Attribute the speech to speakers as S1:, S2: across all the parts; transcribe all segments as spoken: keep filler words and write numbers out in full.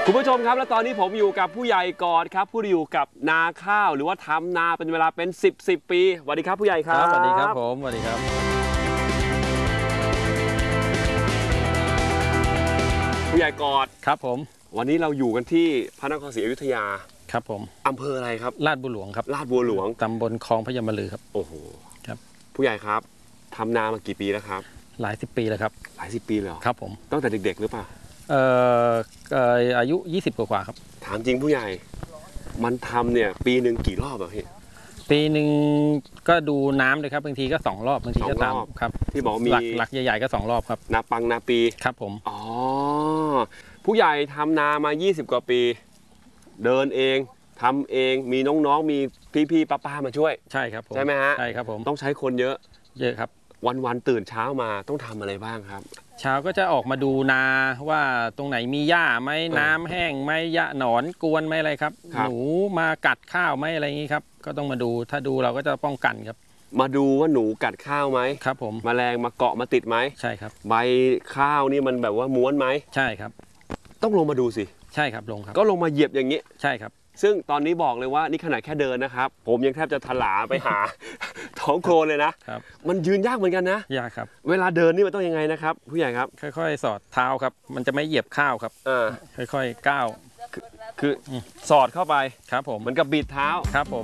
S1: คุณผู้ชมครับและตอนนี้ผมอยู่กับผู้ใหญ่กอดครับผู้อยู่กับนาข้าวหรือว่าทำนาเป็นเวลาเป็นสิบสิบปีสวัสดีครับผู้ใหญ่ครับ
S2: สวัสดีครับผมสวัสดีครับ
S1: ผู้ใหญ่กอด
S2: ครับผม
S1: วันนี้เราอยู่กันที่พระนครศรีอยุธยา
S2: ครับผม
S1: อำเภออะไรครับ
S2: ลาดบัวหลวงครับ
S1: ลาดบัวหลวง
S2: ตำบลคลองพญามลือครับ
S1: โอ้โห
S2: ครับ
S1: ผู้ใหญ่ครับทำนามากี่ปีแล้วครับ
S2: หลายสิบปีแล้วครับ
S1: หลายสิบปีเลย
S2: ครับผม
S1: ตั้งแต่เด็กๆหรือเปล่า
S2: เอ่ออายุยี่สิบกว่าครับ
S1: ถามจริงผู้ใหญ่มันทำเนี่ยปีหนึ่งกี่รอบอะพี่
S2: ปีหนึ่งก็ดูน้ำเลยครับบางทีก็สองรอบบางทีก็สามครับ
S1: ที่บอกมี
S2: หลักหลักใหญ่ๆก็สองรอบครับ
S1: นาปังนาปี
S2: ครับผม
S1: อ๋อผู้ใหญ่ทำนามายี่สิบกว่าปีเดินเองทำเองมีน้องๆมีพี่ๆป้าๆมาช่วย
S2: ใช่ครับผม
S1: ใช่ไหมฮะ
S2: ใช่ครับผม
S1: ต้องใช้คนเยอะ
S2: เยอะครับ
S1: วันๆตื่นเช้ามาต้องทำอะไรบ้างครับ
S2: เช้าก็จะออกมาดูนาว่าตรงไหนมีหญ้าไหมน้ำแห้งไหมหญ้าหนอนกวนไหมอะไรครับหนูมากัดข้าวไหมอะไรอย่างนี้ครับก็ต้องมาดูถ้าดูเราก็จะป้องกันครับ
S1: มาดูว่าหนูกัดข้าวไหม
S2: ครับผม
S1: แมลงมาเกาะมาติดไหม
S2: ใช่ครับ
S1: ใบข้าวนี่มันแบบว่าม้วนไหม
S2: ใช่ครับ
S1: ต้องลงมาดูสิ
S2: ใช่ครับลงครับ
S1: ก็ลงมาเหยียบอย่างนี้
S2: ใช่ครับ
S1: ซึ่งตอนนี้บอกเลยว่านี่ขนาดแค่เดินนะครับผมยังแทบจะถลาไปหา ท้องโคลนเลยนะครับมันยืนยากเหมือนกันนะ
S2: ยากครับ
S1: เวลาเดินนี่มันต้องยังไงนะครับผู้ใหญ่ครับ
S2: ค่อยๆสอดเท้าครับมันจะไม่เหยียบข้าวครับ
S1: อ่า
S2: ค่อยๆก้าว
S1: คือสอดเข้าไป
S2: ครับผม
S1: เหมือนกับบิดเท้า
S2: ครับผม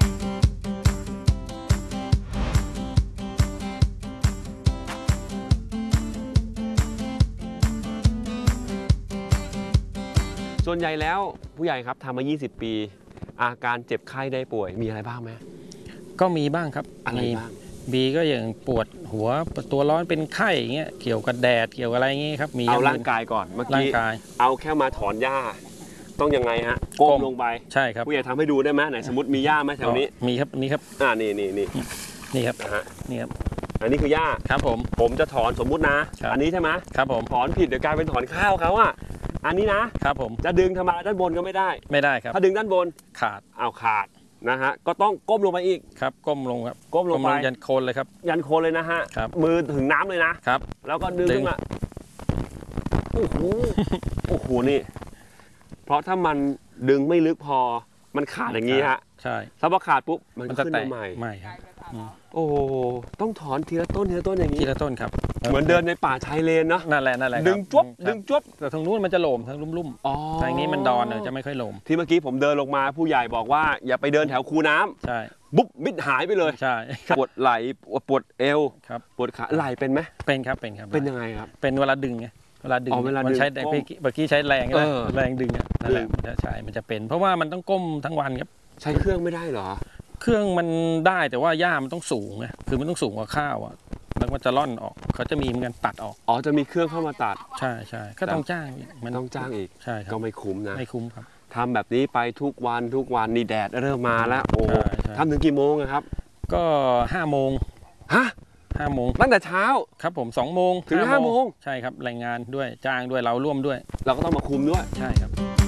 S1: ส่วนใหญ่แล้วผู้ใหญ่ครับทำมายี่สิบปีอาการเจ็บไข้ได้ป่วยมีอะไรบ้างไหม
S2: ก็มีบ้างครับ
S1: อะไรบ้าง
S2: บีก็อย่างปวดหัวตัวร้อนเป็นไข้อย่างเงี้ยเกี่ยวกับแดดเกี่ยวกับอะไรอย่างเงี้ยครับมี
S1: เอาร่างกายก่อนเมื่อกี้เอาแค่มาถอนหญ้าต้องยังไงฮะก้มลงไป
S2: ใช่ครับ
S1: ผู้ใหญ่ทำให้ดูได้ไหมไหนสมมติมีหญ้าไหมแถวนี้
S2: มีครับนี่ครับ
S1: อ่านี่นี่นี่
S2: นี่ครับ
S1: นะฮะ
S2: นี่ครับ
S1: อันนี้คือหญ้า
S2: ครับผม
S1: ผมจะถอนสมมุตินะอันนี้ใช่ไหม
S2: ครับผม
S1: ถอนผิดเดี๋ยวกลายเป็นถอนข้าวเขาอ่ะอันนี้นะครับ
S2: ผม
S1: จะดึงทำไมด้านบนก็ไม่ได้
S2: ไม่ได้ครับ
S1: ถ้าดึงด้านบน
S2: ขาด
S1: เอาขาดนะฮะก็ต้องก้มลงไปอีก
S2: ครับก้มลงครับ
S1: ก้มลงไป
S2: ยันโคนเลยครับ
S1: ยันโคนเลยนะฮะมือถึงน้ำเลยนะครับแล้วก็ดึงขึ้นมาโอ้โหโอ้โหนี่เพราะถ้ามันดึงไม่ลึกพอมันขาดอย่างนี้ฮะ
S2: ใช่
S1: ถ้าพอขาดปุ๊บมันก็ขึ้นมาใหม่
S2: ใหม่ครับ
S1: โอ้ต้องถอนทีละต้นทีละต้นอย่างนี้
S2: ทีละต้นครับ
S1: เหมือนเดินในป่าชายเลนเนาะ
S2: นั่นแหละนั่นแหละ
S1: ดึงจวบดึงจวบ
S2: แต่ทางนู้นมันจะโหลมทางลุ่มๆอ๋อทางนี้มันดอนเนอะจะไม่ค่อยโหลม
S1: ที่เมื่อกี้ผมเดินลงมาผู้ใหญ่บอกว่าอย่าไปเดินแถวคูน้ำ
S2: ใช่
S1: บุ๊บมิดหายไปเลย
S2: ใช่
S1: ปวดไหล่ปวดเอว
S2: ครับ
S1: ปวดขาไหล่เป็นไหม
S2: เป็นครับเป็นครับ
S1: เป็นยังไงครับ
S2: เป็นเวลาดึงไงเวลาดึงมันใช้เมื่อกี้ใช้แรงก็แรงดึงนั่นแหละใช่มันจะเป็นเพราะว่ามันต้องก้มทั้งวันครับ
S1: ใช้เครื่องไม่ได้เหรอ
S2: เครื่องมันได้แต่ว่าหญ้ามันต้องสูงไงคือมันต้องสูงกว่าข้าวอ่ะแล้วมันจะล่อนออกเขาจะมีเหมือนกันตัดออก
S1: อ๋อจะมีเครื่องเข้ามาตัด
S2: ใช่ใช่ก็ต้องจ้าง
S1: มันต้องจ้างอีก
S2: ใช่
S1: ก็ไม่คุ้มนะ
S2: ไม่คุ้มครับ
S1: ทำแบบนี้ไปทุกวันทุกวันนี่แดดเริ่มมาแล้วโอ้ทำถึงกี่โมงครับ
S2: ก็ห้าโมง
S1: ฮะ
S2: ห้าโมง
S1: ตั้งแต่เช้า
S2: ครับผมสองโมง
S1: ถึงห้าโมง
S2: ใช่ครับแรงงานด้วยจ้างด้วยเราร่วมด้วย
S1: เราก็ต้องมาคุมด้วย
S2: ใช่ครับ